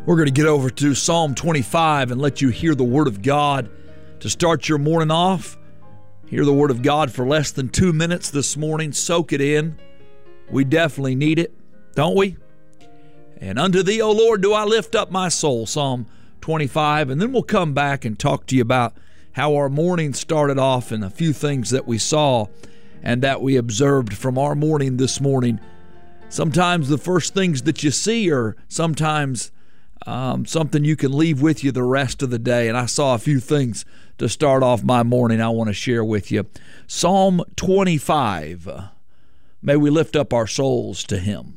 We're going to get over to Psalm 25 and let you hear the Word of God to start your morning off. Hear the Word of God for less than 2 minutes this morning. Soak it in. We definitely need it, don't we? And unto thee, O Lord, do I lift up my soul, Psalm 25. And then we'll come back and talk to you about how our morning started off and a few things that we saw and that we observed from our morning this morning. Sometimes the first things that you see are sometimes something you can leave with you the rest of the day. And I saw a few things to start off my morning I want to share with you. Psalm 25. May we lift up our souls to Him.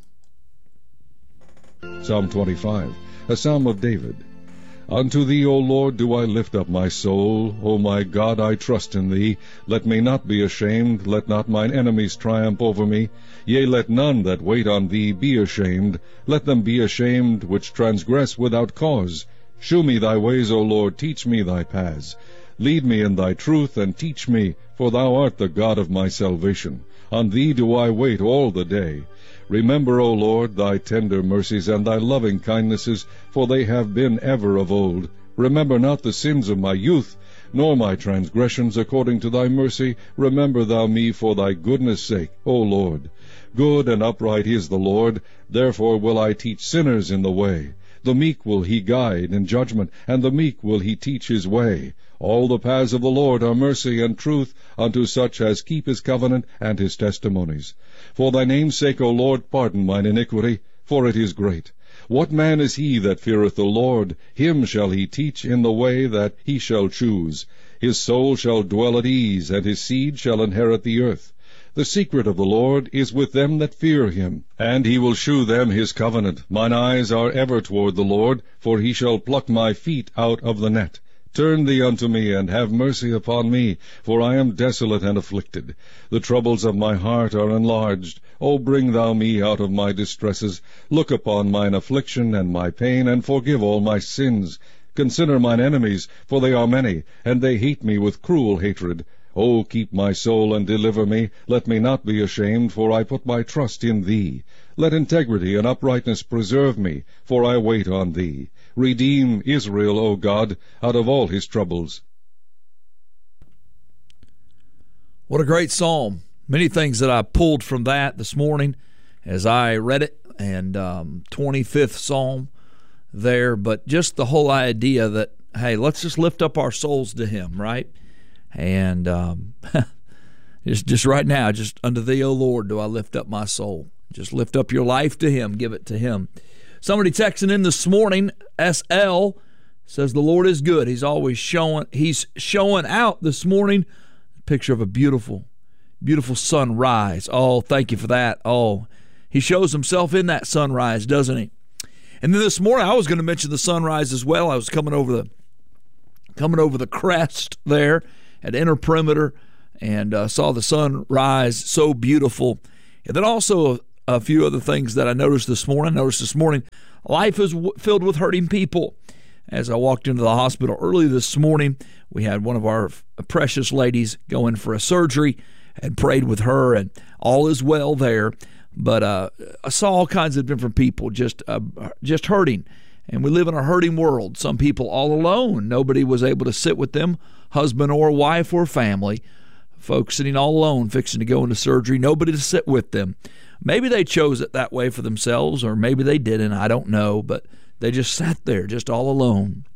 Psalm 25, a psalm of David. Unto thee, O Lord, do I lift up my soul. O my God, I trust in thee. Let me not be ashamed. Let not mine enemies triumph over me. Yea, let none that wait on thee be ashamed. Let them be ashamed which transgress without cause. Shew me thy ways, O Lord, teach me thy paths. Lead me in thy truth, and teach me, for thou art the God of my salvation. On thee do I wait all the day. Remember, O Lord, thy tender mercies and thy loving kindnesses, for they have been ever of old. Remember not the sins of my youth, nor my transgressions according to thy mercy. Remember thou me for thy goodness' sake, O Lord. Good and upright is the Lord, therefore will I teach sinners in the way. The meek will he guide in judgment, and the meek will he teach his way. All the paths of the Lord are mercy and truth unto such as keep his covenant and his testimonies. For thy name's sake, O Lord, pardon mine iniquity, for it is great. What man is he that feareth the Lord? Him shall he teach in the way that he shall choose. His soul shall dwell at ease, and his seed shall inherit the earth. The secret of the Lord is with them that fear him, and he will shew them his covenant. Mine eyes are ever toward the Lord, for he shall pluck my feet out of the net. Turn thee unto me, and have mercy upon me, for I am desolate and afflicted. The troubles of my heart are enlarged. O bring thou me out of my distresses. Look upon mine affliction and my pain, and forgive all my sins. Consider mine enemies, for they are many, and they hate me with cruel hatred. O keep my soul and deliver me. Let me not be ashamed, for I put my trust in thee. Let integrity and uprightness preserve me, for I wait on thee. Redeem Israel, O God, out of all his troubles. What a great psalm. Many things that I pulled from that this morning as I read it, and 25th psalm there, but just the whole idea that, hey, let's just lift up our souls to him, right? And just right now, just unto thee, O Lord, do I lift up my soul. Just lift up your life to him, give it to him. Somebody texting in this morning, SL, says the Lord is good. He's always showing out this morning a picture of a beautiful, beautiful sunrise. Oh, thank you for that. Oh, he shows himself in that sunrise, doesn't he? And then this morning, I was going to mention the sunrise as well. I was coming over the crest there at Inner Perimeter and saw the sunrise, so beautiful. And then also a few other things that I noticed this morning. Life is filled with hurting people. As I walked into the hospital early this morning, we had one of our precious ladies go in for a surgery and prayed with her, and all is well there. But I saw all kinds of different people just hurting. And we live in a hurting world. Some people all alone. Nobody was able to sit with them, husband or wife or family. Folks sitting all alone, fixing to go into surgery, nobody to sit with them. Maybe they chose it that way for themselves, or maybe they didn't. I don't know, but they just sat there, just all alone.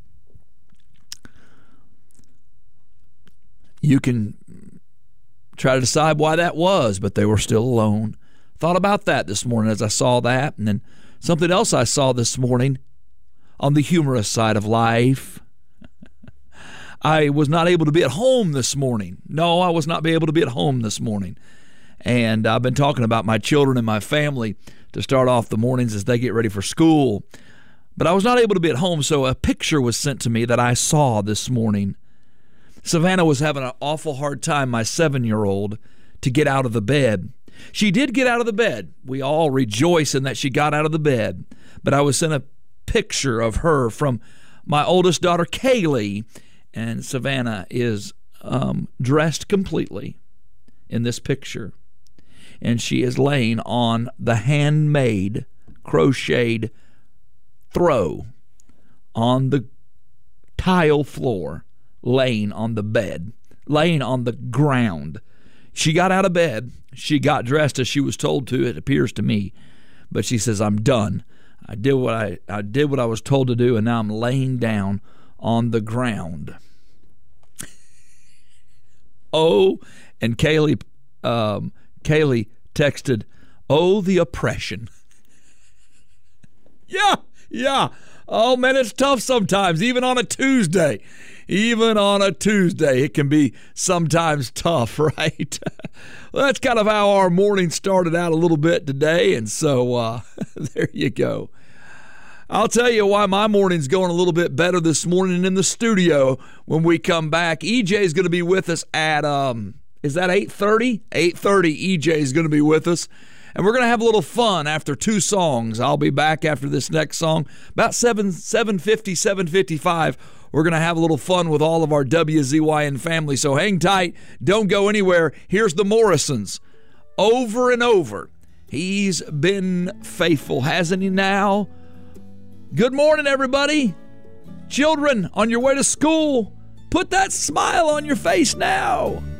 You can try to decide why that was, but they were still alone. Thought about that this morning as I saw that. And then something else I saw this morning on the humorous side of life. I was not able to be at home this morning. No, I was not able to be at home this morning. And I've been talking about my children and my family to start off the mornings as they get ready for school. But I was not able to be at home, so a picture was sent to me that I saw this morning. Savannah was having an awful hard time, my 7-year-old, to get out of the bed. She did get out of the bed. We all rejoice in that she got out of the bed. But I was sent a picture of her from my oldest daughter, Kaylee, and Savannah is dressed completely in this picture. And she is laying on the handmade, crocheted throw on the tile floor, laying on the bed, laying on the ground. She got out of bed. She got dressed as she was told to, it appears to me. But she says, I'm done. I did what I was told to do, and now I'm laying down on the ground. Oh, and Kaylee texted, oh, the oppression. Yeah. Oh, man, it's tough sometimes, even on a Tuesday. Even on a Tuesday, it can be sometimes tough, right? Well, that's kind of how our morning started out a little bit today, and so there you go. I'll tell you why my morning's going a little bit better this morning in the studio when we come back. EJ's going to be with us at, is that 8:30? 8:30, EJ's going to be with us. And we're going to have a little fun after 2 songs. I'll be back after this next song. About 7:50, 7:55, we're going to have a little fun with all of our WZYN family. So hang tight. Don't go anywhere. Here's the Morrisons. Over and over. He's been faithful, hasn't he now? Good morning, everybody. Children, on your way to school, put that smile on your face now.